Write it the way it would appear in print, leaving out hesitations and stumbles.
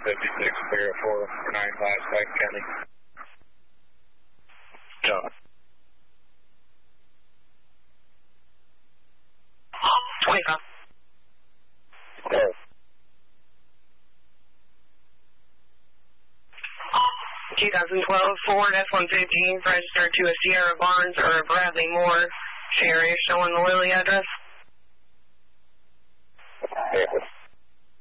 560495 Pike County. John. 25. Go. 2012 Ford F-150 registered to a Sierra Barnes or a Bradley Moore area showing the Lily address. Yeah.